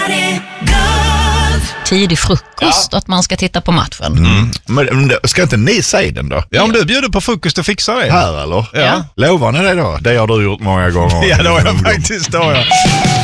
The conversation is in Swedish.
Tidig frukost, att man ska titta på matchen. Men ska inte ni säga den då? Ja, om du bjuder på frukost och fixar det. Här eller? Ja. Lovar ni det då? Det har du gjort många gånger. Ja, det har jag faktiskt.